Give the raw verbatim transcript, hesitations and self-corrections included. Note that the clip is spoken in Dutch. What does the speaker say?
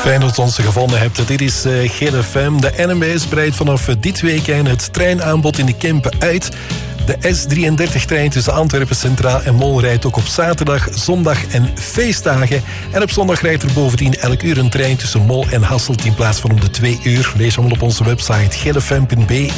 Fijn dat u ons gevonden hebt. Dit is uh, G F M. De N M B S breidt vanaf dit weekend het treinaanbod in de Kempen uit. De S drieëndertig-trein tussen Antwerpen Centraal en Mol rijdt ook op zaterdag, zondag en feestdagen. En op zondag rijdt er bovendien elk uur een trein tussen Mol en Hasselt in plaats van om de twee uur. Lees allemaal op onze website g f m punt b e.